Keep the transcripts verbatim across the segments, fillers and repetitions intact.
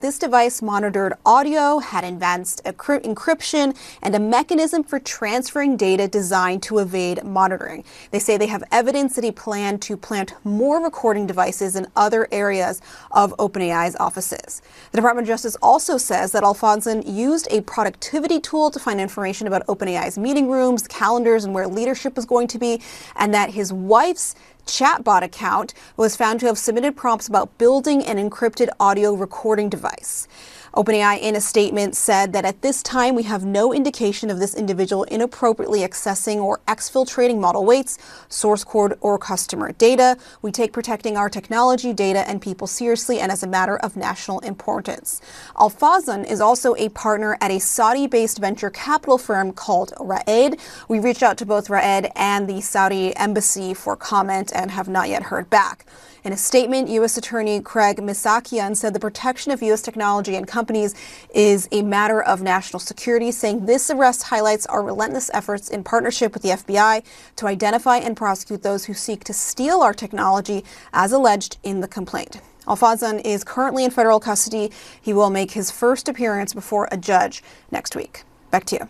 This device monitored audio, had advanced encryption, and a mechanism for transferring data designed to evade monitoring. They say they have evidence that he planned to plant more recording devices in other areas of OpenAI's offices. The Department of Justice also says that Alfonso used a productivity tool to find information about OpenAI's meeting rooms, calendars, and where leadership was going to be, and that his wife's chatbot account was found to have submitted prompts about building an encrypted audio recording device. OpenAI in a statement said that at this time we have no indication of this individual inappropriately accessing or exfiltrating model weights, source code, or customer data. We take protecting our technology, data, and people seriously and as a matter of national importance. Al-Fawzan is also a partner at a Saudi-based venture capital firm called Ra'ed. We reached out to both Ra'ed and the Saudi embassy for comment and have not yet heard back. In a statement, U S Attorney Craig Misakian said the protection of U S technology and companies is a matter of national security, saying this arrest highlights our relentless efforts in partnership with the F B I to identify and prosecute those who seek to steal our technology, as alleged in the complaint. Al-Fawzan is currently in federal custody. He will make his first appearance before a judge next week. Back to you.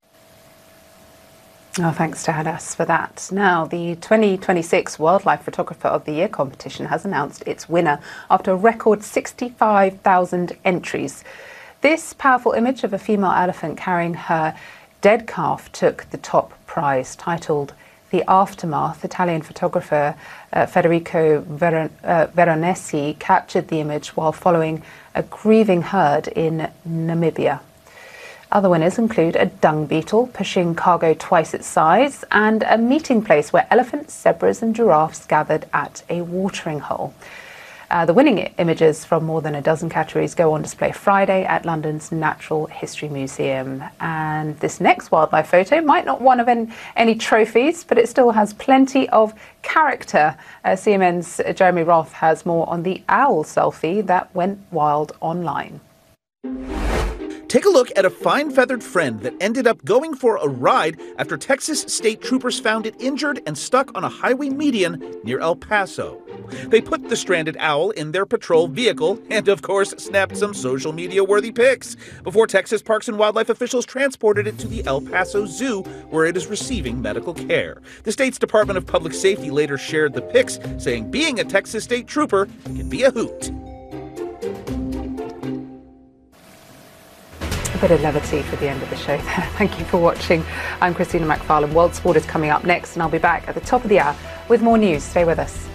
Oh, thanks to Hadas for that. Now, the twenty twenty-six Wildlife Photographer of the Year competition has announced its winner after a record sixty-five thousand entries. This powerful image of a female elephant carrying her dead calf took the top prize. Titled The Aftermath, Italian photographer uh, Federico Ver- uh, Veronesi captured the image while following a grieving herd in Namibia. Other winners include a dung beetle pushing cargo twice its size and a meeting place where elephants, zebras and giraffes gathered at a watering hole. Uh, the winning images from more than a dozen categories go on display Friday at London's Natural History Museum. And this next wildlife photo might not win of any, any trophies, but it still has plenty of character. Uh, C M N's Jeremy Roth has more on the owl selfie that went wild online. Take a look at a fine feathered friend that ended up going for a ride after Texas state troopers found it injured and stuck on a highway median near El Paso. They put the stranded owl in their patrol vehicle and, of course, snapped some social media worthy pics before Texas Parks and Wildlife officials transported it to the El Paso Zoo, where it is receiving medical care. The state's Department of Public Safety later shared the pics, saying being a Texas state trooper can be a hoot. A bit of levity for the end of the show there. Thank you for watching. I'm Christina McFarlane. World Sport is coming up next, and I'll be back at the top of the hour with more news. Stay with us.